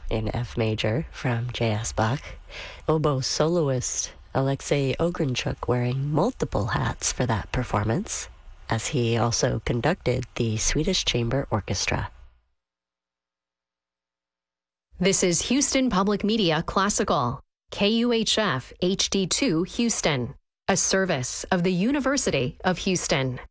in F major from J.S. Bach, oboe soloist Alexei Ogrenchuk wearing multiple hats for that performance, as he also conducted the Swedish Chamber Orchestra. This is Houston Public Media Classical, KUHF HD2 Houston, a service of the University of Houston.